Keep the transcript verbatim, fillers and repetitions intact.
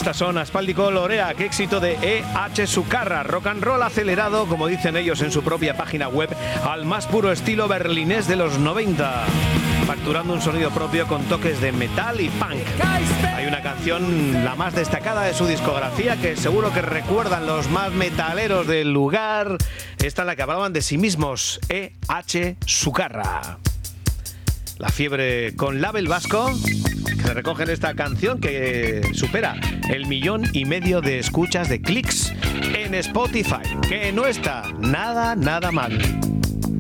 Estas son Aspáldico Lorea, qué éxito de E H Sucarra, rock and roll acelerado, como dicen ellos en su propia página web, al más puro estilo berlinés de los noventa, facturando un sonido propio con toques de metal y punk. Hay una canción, la más destacada de su discografía, que seguro que recuerdan los más metaleros del lugar, esta en la que hablaban de sí mismos, E H Sucarra. La fiebre con Label Vasco, que se recoge en esta canción que supera el millón y medio de escuchas, de clics en Spotify, que no está nada, nada mal.